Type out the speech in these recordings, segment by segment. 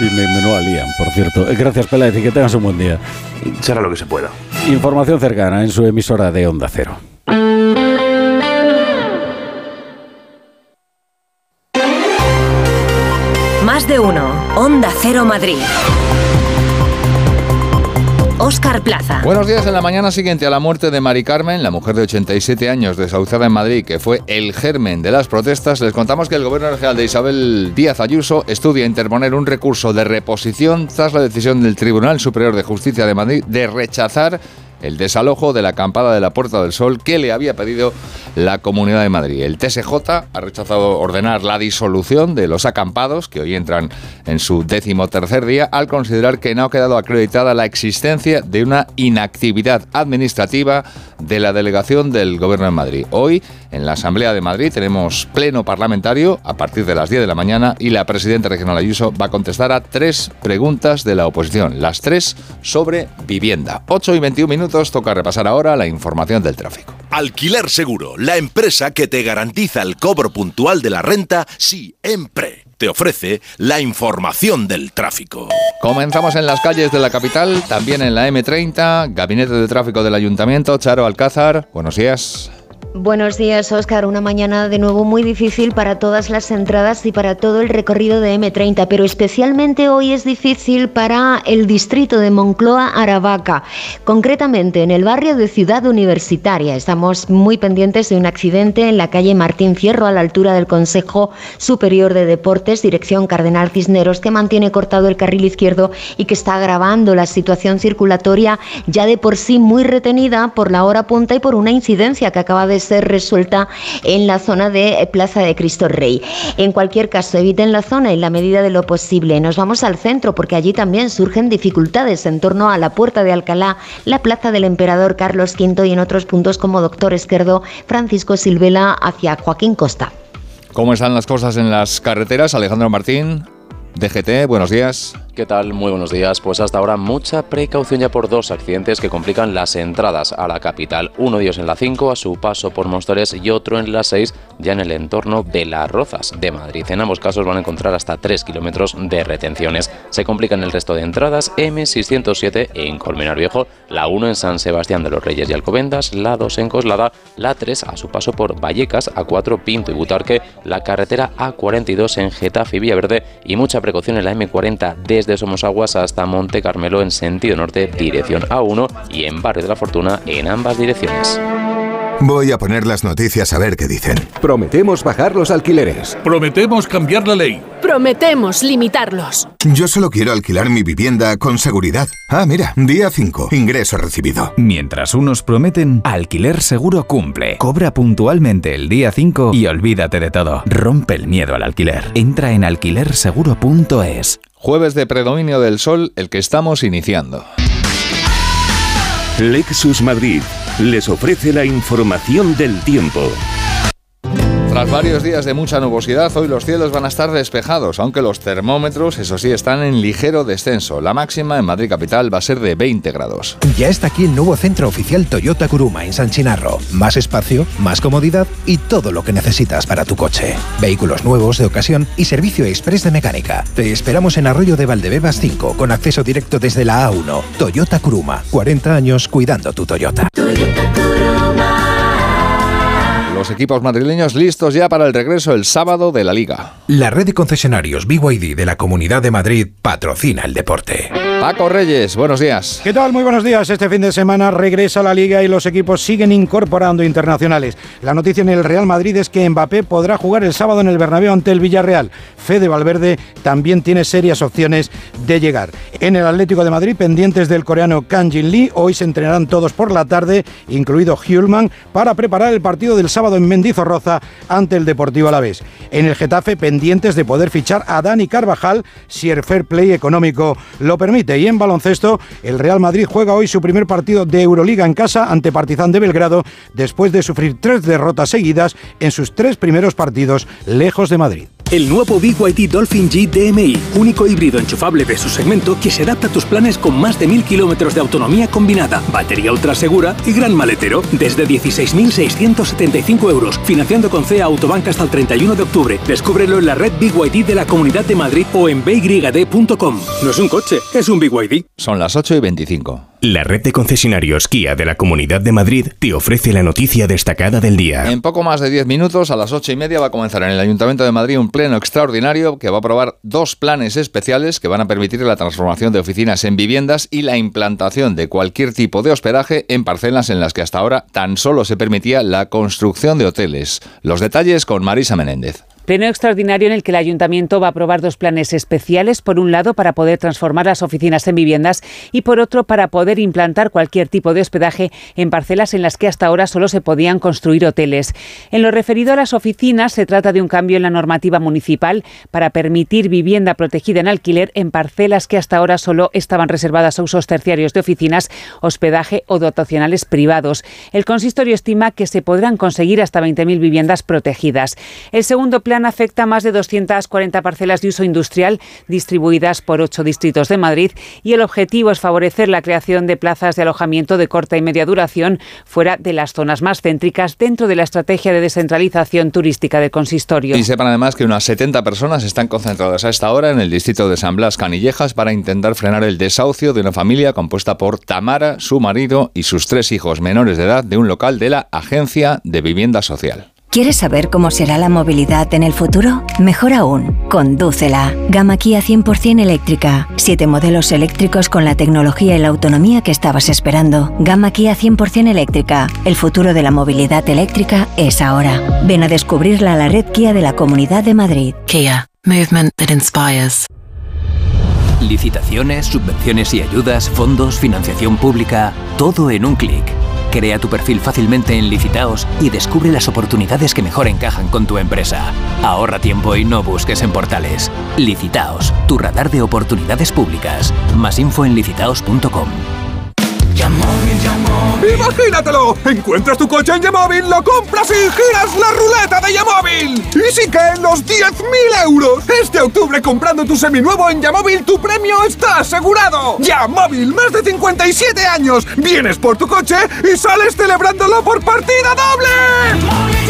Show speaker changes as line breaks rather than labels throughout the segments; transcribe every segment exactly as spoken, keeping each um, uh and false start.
Sí, me, me lo alían, por cierto. Gracias, Peláez, y que tengas un buen día.
Será lo que se pueda.
Información cercana en su emisora de Onda Cero.
Más de uno. Onda Cero Madrid. Óscar Plaza.
Buenos días. En la mañana siguiente a la muerte de Mari Carmen, la mujer de ochenta y siete años desahuciada en Madrid, que fue el germen de las protestas, les contamos que el Gobierno regional de Isabel Díaz Ayuso estudia interponer un recurso de reposición tras la decisión del Tribunal Superior de Justicia de Madrid de rechazar el desalojo de la acampada de la Puerta del Sol que le había pedido la Comunidad de Madrid. El T S J ha rechazado ordenar la disolución de los acampados, que hoy entran en su decimotercer día, al considerar que no ha quedado acreditada la existencia de una inactividad administrativa de la delegación del Gobierno de Madrid. Hoy, en la Asamblea de Madrid, tenemos pleno parlamentario a partir de las diez de la mañana y la presidenta regional Ayuso va a contestar a tres preguntas de la oposición, las tres sobre vivienda. ocho y veintiún minutos. Toca repasar ahora la información del tráfico.
Alquiler Seguro, la empresa que te garantiza el cobro puntual de la renta siempre. Te ofrece la información del tráfico.
Comenzamos en las calles de la capital, también en la eme treinta, Gabinete de Tráfico del Ayuntamiento. Charo Alcázar, buenos días.
Buenos días, Óscar. Una mañana de nuevo muy difícil para todas las entradas y para todo el recorrido de eme treinta, pero especialmente hoy es difícil para el distrito de Moncloa-Aravaca, concretamente en el barrio de Ciudad Universitaria. Estamos muy pendientes de un accidente en la calle Martín Fierro, a la altura del Consejo Superior de Deportes, dirección Cardenal Cisneros, que mantiene cortado el carril izquierdo y que está agravando la situación circulatoria ya de por sí muy retenida por la hora punta y por una incidencia que acaba de ser resuelta en la zona de Plaza de Cristo Rey. En cualquier caso, eviten la zona en la medida de lo posible. Nos vamos al centro porque allí también surgen dificultades en torno a la Puerta de Alcalá, la Plaza del Emperador Carlos quinto y en otros puntos como Doctor Esquerdo, Francisco Silvela hacia Joaquín Costa.
¿Cómo están las cosas en las carreteras? Alejandro Martín, D G T, buenos días.
¿Qué tal? Muy buenos días. Pues hasta ahora mucha precaución ya por dos accidentes que complican las entradas a la capital. Uno de ellos en la cinco a su paso por Móstoles y otro en la seis ya en el entorno de Las Rozas de Madrid. En ambos casos van a encontrar hasta tres kilómetros de retenciones. Se complican el resto de entradas eme seiscientos siete en Colmenar Viejo, la uno en San Sebastián de los Reyes y Alcobendas, la dos en Coslada, la tres a su paso por Vallecas, a cuatro Pinto y Butarque, la carretera a cuarenta y dos en Getafe y Villaverde y mucha precaución en la eme cuarenta de desde Somosaguas hasta Monte Carmelo en sentido norte, dirección a uno y en Barrio de la Fortuna en ambas direcciones.
Voy a poner las noticias a ver qué dicen.
Prometemos bajar los alquileres.
Prometemos cambiar la ley.
Prometemos limitarlos.
Yo solo quiero alquilar mi vivienda con seguridad. Ah, mira, día cinco, ingreso recibido.
Mientras unos prometen, Alquiler Seguro cumple. Cobra puntualmente el día cinco y olvídate de todo. Rompe el miedo al alquiler. Entra en alquiler seguro punto es.
Jueves de predominio del sol, el que estamos iniciando.
Lexus Madrid les ofrece la información del tiempo.
Tras varios días de mucha nubosidad, hoy los cielos van a estar despejados, aunque los termómetros, eso sí, están en ligero descenso. La máxima en Madrid capital va a ser de veinte grados.
Ya está aquí el nuevo centro oficial Toyota Kuruma en San Chinarro. Más espacio, más comodidad y todo lo que necesitas para tu coche. Vehículos nuevos, de ocasión y servicio express de mecánica. Te esperamos en Arroyo de Valdebebas cinco, con acceso directo desde la A uno. Toyota Kuruma, cuarenta años cuidando tu Toyota. Toyota Kuruma.
Los equipos madrileños listos ya para el regreso el sábado de la Liga.
La red de concesionarios B Y D de la Comunidad de Madrid patrocina el deporte.
Paco Reyes, buenos días.
¿Qué tal? Muy buenos días. Este fin de semana regresa la Liga y los equipos siguen incorporando internacionales. La noticia en el Real Madrid es que Mbappé podrá jugar el sábado en el Bernabéu ante el Villarreal. Fede Valverde también tiene serias opciones de llegar. En el Atlético de Madrid, pendientes del coreano Kang Jin Lee, hoy se entrenarán todos por la tarde, incluido Hjulman, para preparar el partido del sábado en Mendizorroza ante el Deportivo Alavés. En el Getafe, pendientes de poder fichar a Dani Carvajal si el fair play económico lo permite. Y en baloncesto, el Real Madrid juega hoy su primer partido de Euroliga en casa ante Partizan de Belgrado, después de sufrir tres derrotas seguidas en sus tres primeros partidos lejos de Madrid.
El nuevo B Y D Dolphin G D M I, único híbrido enchufable de su segmento que se adapta a tus planes con más de mil kilómetros de autonomía combinada, batería ultra segura y gran maletero, desde dieciséis mil seiscientos setenta y cinco euros, financiando con C E A Autobank hasta el treinta y uno de octubre. Descúbrelo en la red B Y D de la Comunidad de Madrid o en b y d punto com. No es un coche, es un B Y D.
Son las ocho y veinticinco.
La red de concesionarios Kia de la Comunidad de Madrid te ofrece la noticia destacada del día.
En poco más de diez minutos, a las ocho y media, va a comenzar en el Ayuntamiento de Madrid un pleno extraordinario que va a aprobar dos planes especiales que van a permitir la transformación de oficinas en viviendas y la implantación de cualquier tipo de hospedaje en parcelas en las que hasta ahora tan solo se permitía la construcción de hoteles. Los detalles con Marisa Menéndez.
Pleno extraordinario en el que el Ayuntamiento va a aprobar dos planes especiales, por un lado para poder transformar las oficinas en viviendas y por otro para poder implantar cualquier tipo de hospedaje en parcelas en las que hasta ahora solo se podían construir hoteles. En lo referido a las oficinas, se trata de un cambio en la normativa municipal para permitir vivienda protegida en alquiler en parcelas que hasta ahora solo estaban reservadas a usos terciarios de oficinas, hospedaje o dotacionales privados. El consistorio estima que se podrán conseguir hasta veinte mil viviendas protegidas. El segundo plan plan afecta a más de doscientas cuarenta parcelas de uso industrial distribuidas por ocho distritos de Madrid y el objetivo es favorecer la creación de plazas de alojamiento de corta y media duración fuera de las zonas más céntricas dentro de la estrategia de descentralización turística del consistorio.
Y sepan además que unas setenta personas están concentradas a esta hora en el distrito de San Blas Canillejas para intentar frenar el desahucio de una familia compuesta por Tamara, su marido y sus tres hijos menores de edad de un local de la Agencia de Vivienda Social.
¿Quieres saber cómo será la movilidad en el futuro? Mejor aún, condúcela. Gama Kia cien por ciento eléctrica. Siete modelos eléctricos con la tecnología y la autonomía que estabas esperando. Gama Kia cien por ciento eléctrica. El futuro de la movilidad eléctrica es ahora. Ven a descubrirla a la red Kia de la Comunidad de Madrid.
Kia. Movement that inspires.
Licitaciones, subvenciones y ayudas, fondos, financiación pública, todo en un clic. Crea tu perfil fácilmente en Licitaos y descubre las oportunidades que mejor encajan con tu empresa. Ahorra tiempo y no busques en portales. Licitaos, tu radar de oportunidades públicas. Más info en licitaos punto com.
¡Imagínatelo! Encuentras tu coche en Yamóvil, lo compras y giras la ruleta de Yamóvil. ¡Y sí que en los diez mil euros! Este octubre, comprando tu seminuevo en Yamóvil, tu premio está asegurado. Yamóvil, más de cincuenta y siete años. Vienes por tu coche y sales celebrándolo por partida doble.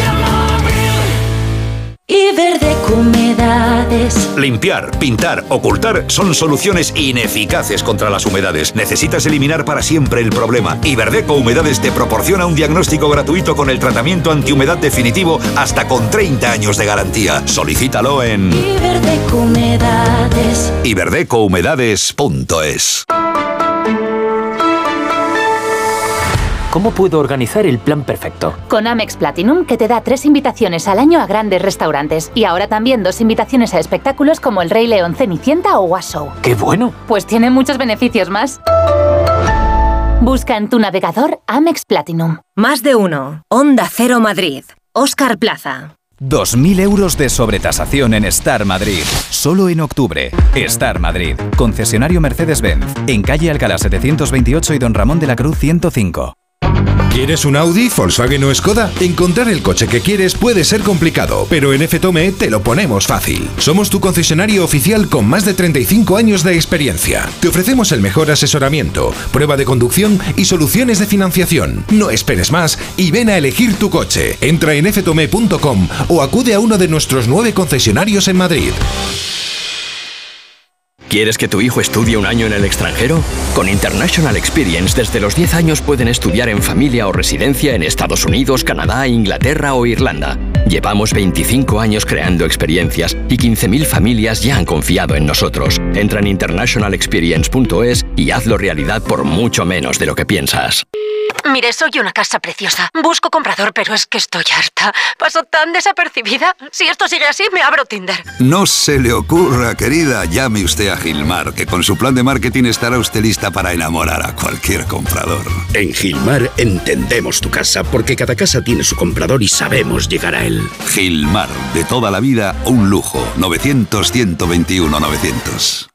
Iberdeco Humedades.
Limpiar, pintar, ocultar son soluciones ineficaces contra las humedades. Necesitas eliminar para siempre el problema. Iberdeco Humedades te proporciona un diagnóstico gratuito con el tratamiento antihumedad definitivo hasta con treinta años de garantía. Solicítalo en
Iberdeco Humedades.
iberdeco humedades punto es.
¿Cómo puedo organizar el plan perfecto?
Con Amex Platinum, que te da tres invitaciones al año a grandes restaurantes. Y ahora también dos invitaciones a espectáculos como El Rey León, Cenicienta o Was Show.
¡Qué bueno!
Pues tiene muchos beneficios más. Busca en tu navegador Amex Platinum.
Más de uno. Onda Cero Madrid. Óscar Plaza.
dos mil euros de sobretasación en Star Madrid. Solo en octubre. Star Madrid. Concesionario Mercedes-Benz. En calle Alcalá setecientos veintiocho y Don Ramón de la Cruz ciento cinco.
¿Quieres un Audi, Volkswagen o Skoda? Encontrar el coche que quieres puede ser complicado, pero en F Tome te lo ponemos fácil. Somos tu concesionario oficial con más de treinta y cinco años de experiencia. Te ofrecemos el mejor asesoramiento, prueba de conducción y soluciones de financiación. No esperes más y ven a elegir tu coche. Entra en f tome punto com o acude a uno de nuestros nueve concesionarios en Madrid.
¿Quieres que tu hijo estudie un año en el extranjero? Con International Experience, desde los diez años pueden estudiar en familia o residencia en Estados Unidos, Canadá, Inglaterra o Irlanda. Llevamos veinticinco años creando experiencias y quince mil familias ya han confiado en nosotros. Entra en international experience punto es y hazlo realidad por mucho menos de lo que piensas.
Mire, soy una casa preciosa. Busco comprador, pero es que estoy harta. Paso tan desapercibida. Si esto sigue así, me abro Tinder.
No se le ocurra, querida. Llame usted a Gilmar, que con su plan de marketing estará usted lista para enamorar a cualquier comprador.
En Gilmar entendemos tu casa, porque cada casa tiene su comprador y sabemos llegar a él.
Gilmar, de toda la vida, un lujo. novecientos, ciento veintiuno, novecientos.